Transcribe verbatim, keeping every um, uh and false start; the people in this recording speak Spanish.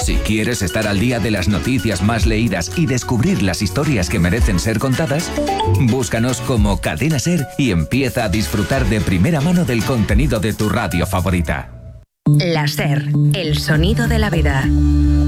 Si quieres estar al día de las noticias más leídas y descubrir las historias que merecen ser contadas, búscanos como Cadena Ser y empieza a disfrutar de primera mano del contenido de tu radio favorita. La Ser, el sonido de la vida.